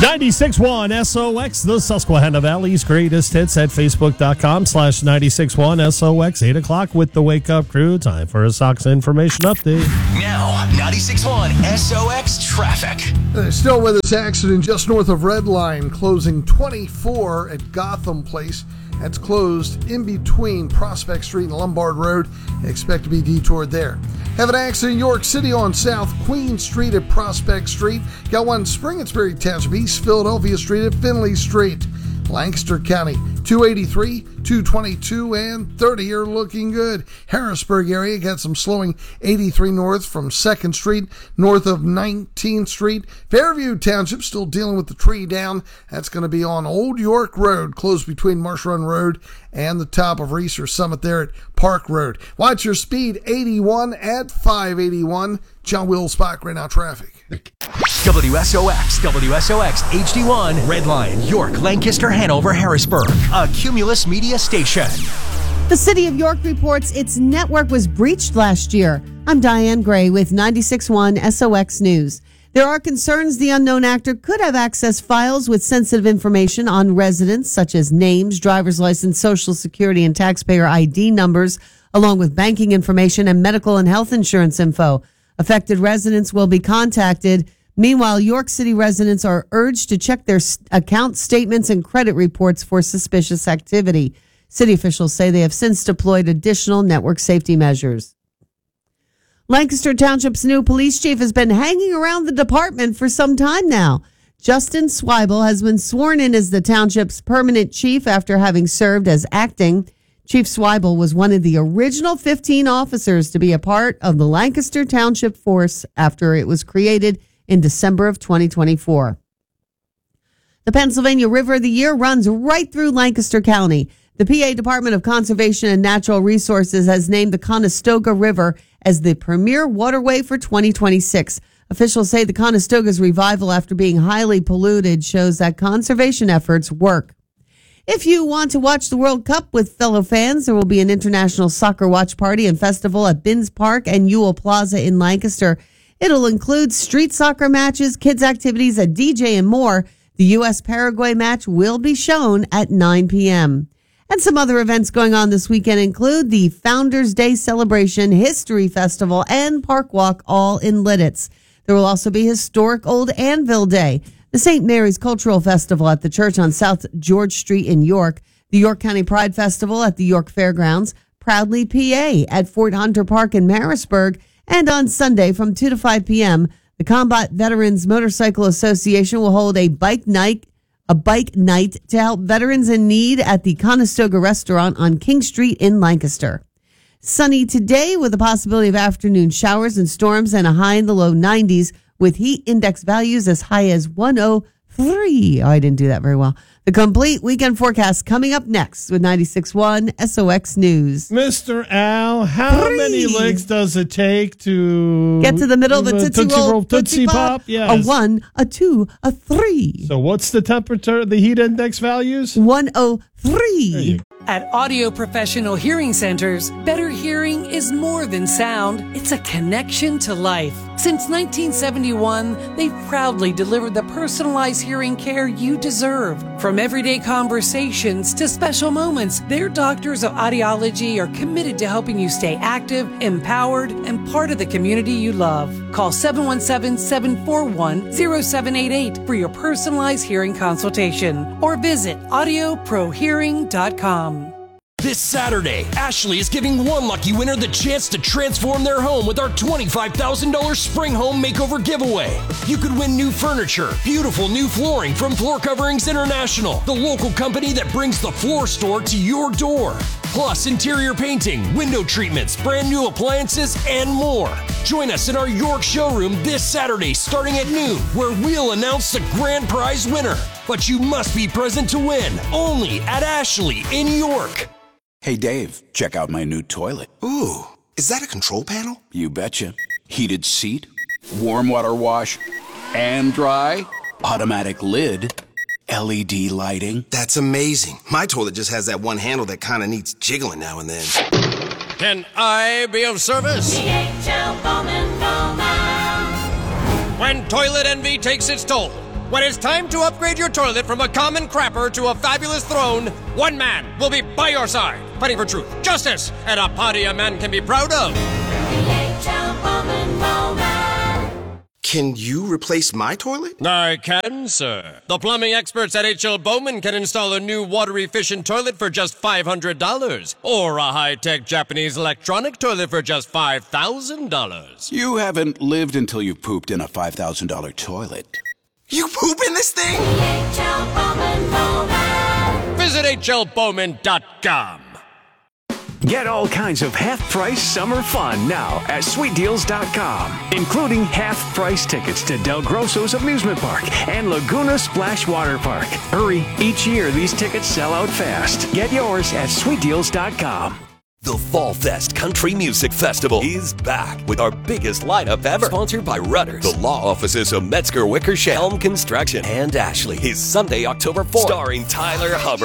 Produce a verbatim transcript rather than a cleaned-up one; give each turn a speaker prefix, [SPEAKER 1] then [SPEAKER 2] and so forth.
[SPEAKER 1] ninety-six point one S O X, the Susquehanna Valley's greatest hits at facebook.com slash 96.1 SOX, eight o'clock with the Wake Up Crew. Time for a Sox information update.
[SPEAKER 2] Now, ninety-six point one S O X traffic.
[SPEAKER 3] There's still with this accident just north of Red Line, closing twenty-four at Gotham Place. That's closed in between Prospect Street and Lombard Road. Expect to be detoured there. Have an accident in York City on South Queen Street at Prospect Street. Got one in Springettsbury Township, East Philadelphia Street at Finley Street. Lancaster County, two eighty-three, two twenty-two, and thirty are looking good. Harrisburg area got some slowing eighty-three north from second Street, north of nineteenth Street. Fairview Township still dealing with the tree down. That's going to be on Old York Road, close between Marsh Run Road and the top of Reeser Summit there at Park Road. Watch your speed, eighty-one at five eighty-one. John Will Spock right now traffic.
[SPEAKER 2] W S O X, W S O X, H D one, Red Line, York, Lancaster, Hanover, Harrisburg, a Cumulus Media station.
[SPEAKER 4] The City of York reports its network was breached last year. I'm Diane Gray with ninety-six point one S O X News. There are concerns the unknown actor could have accessed files with sensitive information on residents, such as names, driver's license, social security, and taxpayer I D numbers, along with banking information and medical and health insurance info. Affected residents will be contacted. Meanwhile, York City residents are urged to check their account statements and credit reports for suspicious activity. City officials say they have since deployed additional network safety measures. Lancaster Township's new police chief has been hanging around the department for some time now. Justin Swibel has been sworn in as the township's permanent chief after having served as acting. Chief Swibel was one of the original fifteen officers to be a part of the Lancaster Township Force after it was created in December of twenty twenty-four. The Pennsylvania River of the Year runs right through Lancaster County. The P A Department of Conservation and Natural Resources has named the Conestoga River as the premier waterway for twenty twenty-six. Officials say the Conestoga's revival after being highly polluted shows that conservation efforts work. If you want to watch the World Cup with fellow fans, there will be an international soccer watch party and festival at Binns Park and Ewell Plaza in Lancaster. It'll include street soccer matches, kids' activities, a D J, and more. The U S Paraguay match will be shown at nine p.m. And some other events going on this weekend include the Founders Day celebration, History Festival, and Park Walk, all in Lidditz. There will also be Historic Old Anvil Day, the Saint Mary's Cultural Festival at the church on South George Street in York, the York County Pride Festival at the York Fairgrounds, Proudly P A at Fort Hunter Park in Marisburg, and on Sunday from two to five p.m., the Combat Veterans Motorcycle Association will hold a bike night, a bike night to help veterans in need at the Conestoga Restaurant on King Street in Lancaster. Sunny today with a possibility of afternoon showers and storms and a high in the low nineties with heat index values as high as one oh three. Oh, I didn't do that very well. The complete weekend forecast coming up next with ninety-six point one S O X News.
[SPEAKER 1] Mister Al, how
[SPEAKER 4] Three.
[SPEAKER 1] many licks does it take to
[SPEAKER 4] Get to the middle of a Tootsie,
[SPEAKER 1] Tootsie
[SPEAKER 4] Roll,
[SPEAKER 1] Roll, Tootsie Pop? Yes.
[SPEAKER 4] A one, a two, a three.
[SPEAKER 1] So what's the temperature, the heat index values?
[SPEAKER 4] one oh three.
[SPEAKER 5] At Audio Professional Hearing Centers, better hearing is more than sound. It's a connection to life. Since nineteen seventy-one, they've proudly delivered the personalized hearing care you deserve. From everyday conversations to special moments, their doctors of audiology are committed to helping you stay active, empowered, and part of the community you love. Call seven one seven, seven four one, zero seven eight eight for your personalized hearing consultation or visit audio pro hearing dot com.
[SPEAKER 6] This Saturday, Ashley is giving one lucky winner the chance to transform their home with our twenty-five thousand dollars Spring Home Makeover giveaway. You could win new furniture, beautiful new flooring from Floor Coverings International, the local company that brings the floor store to your door. Plus interior painting, window treatments, brand new appliances, and more. Join us in our York showroom this Saturday starting at noon, where we'll announce the grand prize winner. But you must be present to win, only at Ashley in York.
[SPEAKER 7] Hey, Dave, check out my new toilet.
[SPEAKER 8] Ooh, is that a control panel?
[SPEAKER 7] You betcha. Heated seat, warm water wash, and dry, automatic lid, L E D lighting.
[SPEAKER 8] That's amazing. My toilet just has that one handle that kind of needs jiggling now and then.
[SPEAKER 6] Can I be of service?
[SPEAKER 9] D H L Bowman Bowman.
[SPEAKER 6] When toilet envy takes its toll,
[SPEAKER 9] When it's time to upgrade your toilet from a common crapper to a fabulous throne, one man will be by your side, fighting for truth, justice, and a party a man can be proud of.
[SPEAKER 8] Can you replace my toilet?
[SPEAKER 9] I can, sir. The plumbing experts at H L Bowman can install a new water-efficient toilet for just five hundred dollars, or a high-tech Japanese electronic toilet for just five thousand dollars.
[SPEAKER 7] You haven't lived until you've pooped in a five thousand dollars toilet.
[SPEAKER 8] You poop in this thing?
[SPEAKER 9] H L Bowman Bowman. Visit H L Bowman dot com.
[SPEAKER 10] Get all kinds of half-price summer fun now at sweet deals dot com, including half-price tickets to Del Grosso's Amusement Park and Laguna Splash Water Park. Hurry, each year these tickets sell out fast. Get yours at sweet deals dot com.
[SPEAKER 11] The Fall Fest Country Music Festival is back with our biggest lineup ever. Sponsored by Rudders, the law offices of Metzger Wickersham, Elm Construction, and Ashley. Is Sunday, October fourth. Starring Tyler Hubbard.